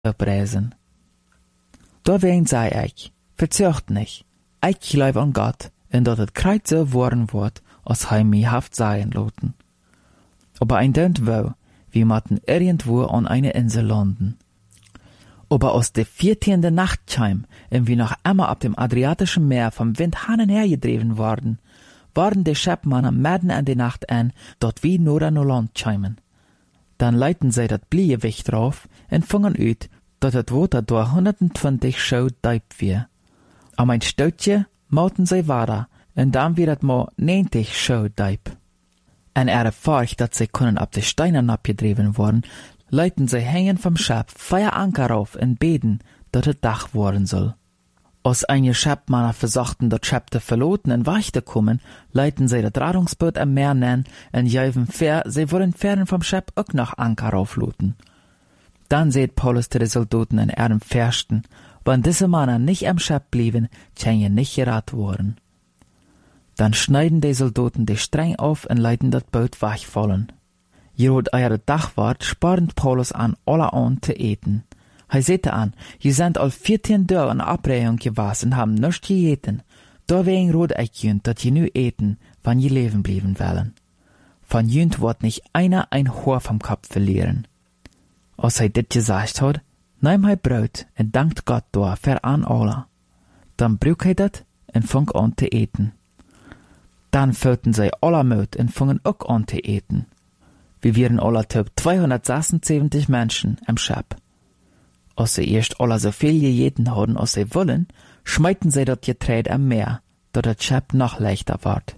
oprezen. Daarween zei ik, verzucht nicht, ik geloof an Gott, en dat het kruid so worden wordt, als hij mij haft sein loten. Aber ein dönt wo, wir matten irgendwo an eine Insel landen. Aber aus der 14. Nachtscheim, en wir noch immer ab dem Adriatischen Meer vom Wind hin und her gedreven worden, waren die Schepmannen mitten in die Nacht an, dort wie nur an Land scheimen. Dann leiten sie dat Bliegewicht drauf en fangen uit, dat het Water door 120 schou diep weer. Am ein Stoutje mauten sie weiter, en dan weer het maar 90 schou diep. En erfahrt, dat sie können ab de Steinen abgedreven worden, leiten sie hängen vom Schap 4 Anker auf en beten, dat het Dach worden soll. Als einige Schapmannen versuchten, dat Schap te verloten en weich te kommen, leiten sie dat Radungsboot am Meer nennen en juiven ver, sie wollen fern vom Schap ook noch Anker aufloten. Dann seht Paulus zu den Soldaten in ihrem Versten, wenn diese Männer nicht am Schap blieben, kann je nicht gerat worden. Dann schneiden die Soldaten die Streng auf und leiten das Boot wegfallen. Jerot eure Dachwart spornt Paulus an, alle an zu eten. Er sagte an, je sind al 14 Tage in Abreihung gewesen und haben nichts geeten. Deswegen rot ich jünt, dat je nu eten, wann je leben blieben wollen. Von jünt wird nicht einer ein Haar vom Kopf verlieren. Als hij dit gesagt hat, nahm hij Brot en dankt Gott door für an alle. Dann bruk hij dat en fang an te eten. Dann füllten sie alle Mut en fangen ook an te eten. Wir wären alle top 276 Menschen am Schap. Als sie erst alle so viel gegeten hadden als sie wollen, schmeiten sie dat Getreid am Meer, dat het Schap noch leichter ward.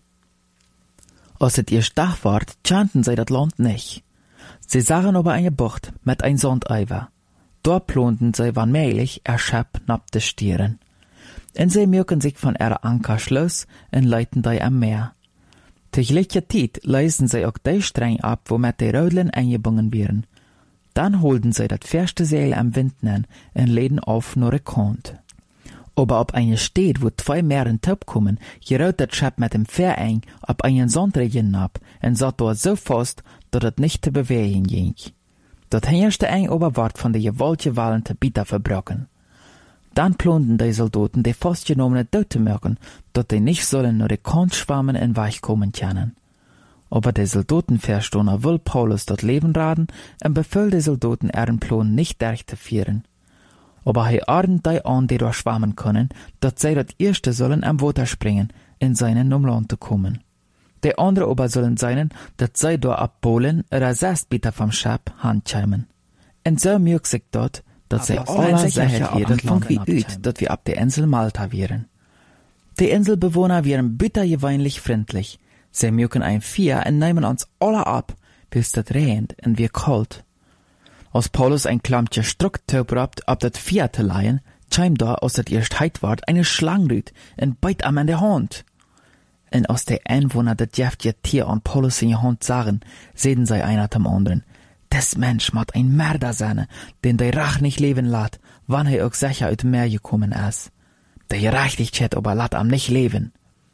Als het erst Dach ward, kannten sie dat Land nicht. Sie sahen aber eine Bucht mit ein Sandeiver. Dort plonten sie wanmählich Schap nab de Stieren. En sie mögen sich von ihrer Anker schloss en leiten die am Meer. Tegelijke tijd leisen sie auch die Streng ab, womit die Rödlen eingebunden werden. Dann holten sie das verste Seil am Wind nen en leden auf nur Kant. Aber ob eine steht, wo 2 Meeren top kommen, gerot das Schap mit dem Fähr ein, ab einen Sandregen ab, en satt dort so fast, dat het nicht te bewegen ging. Dat herrschte ein Oberwart von der gewollte Wallen te Bieter verbrochen. Dann plonten die Soldaten die festgenommene dood te merken, dat die nicht sollen nur die Kant schwammen en weich kommen können. Aber die Soldaten verstohner will Paulus dort Leben raden en befiel die Soldaten ihren Plan nicht durchzuführen. Aber hij ordnet die an, die dort schwammen können, dat zij dat erste sollen am Water springen, in seinen Land zu kommen. Die andere aber sollen sein, dat zij dort abbohlen oder 6 Bieter vom Schap handscheimen. En so mögt sich dort, dat zij alle Sicherheit werden, von wie uit, dat wir ab der Insel Malta wären. Die Inselbewohner wären bittergewöhnlich freundlich. Sie mögen ein Vier und nehmen uns alle ab, bis das regnet und wir kalt. Als Paulus ein Klammtje Strucktaub rabt, ab dat Vier zu leihen, scheim da, als dat erst heit ward, eine Schlangenrüt und beit am an der Hand. Und aus der Einwohner dat jäftje Tier an Paulus in die Hand sagen, sehen sie einer zum anderen. Des Mensch mat ein Mörder sein, den der Rach nicht leben lat, wann er auch sicher uit Meer gekommen ist. Der Gerechtigkeit aber lat am nicht leben.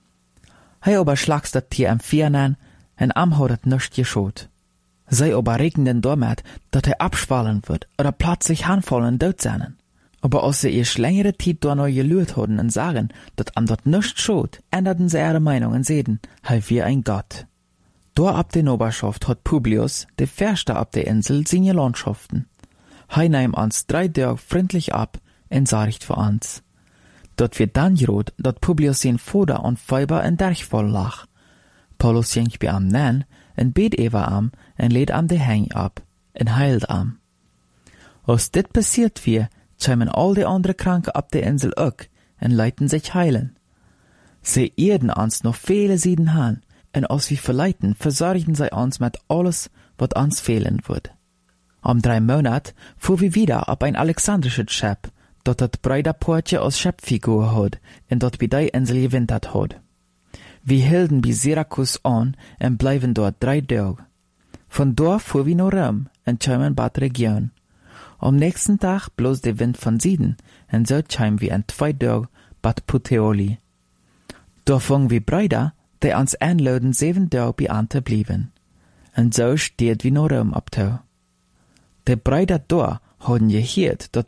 Hij aber schlagst dat Tier am Vier an, en am hat het nichts geschot. Sei aber regnen damit, dat er abschwallen wird oder plötzlich handfallen dort sein. Aber als sie erst längere Zeit da noch gelüht hatten und sagen, dat am dort nichts schot, änderten sie ihre Meinung und sehen, hij wie ein Gott. Dort ab der Oberschaft hat Publius, der Förster ab der Insel, seine Landschaften. Hij nahm uns 3 Tage freundlich ab und sorgt für uns. Dort wird dann gerot, dat Publius sein Vater und Weiber in Derchvoll lag. Paulus ging bei am nen, en bet Eva am, en lädt am de Heng ab, en heilt am. Als dit passiert wie, scheimen all die andere Kranke ab der Insel ook, en leiten sich heilen. Sie erden uns noch viele Sieden han, en als wir verleiten, versorgen sie uns mit alles, wat uns fehlen wird. Am 3 Monat fuhr wir wieder ab ein alexandrisches Schip, dat het Breiderportje aus Schöpffigur hat, en dat bei der Insel gewintert hat. Wir hielten bei Syrakus an en bleiben dort 3 Tage. Von dort fuhr wir nach Rom en scheimen Bad Region. Am nächsten Tag bloß der Wind von Süden en so scheimen wir in 2 Tage Bad Puteoli. Dort fangen wir Breider, die uns einladen 7 Tage bei Ante blieben. En so steht wir nach Rom abtau. Der Breider dort hadden je hiert, dat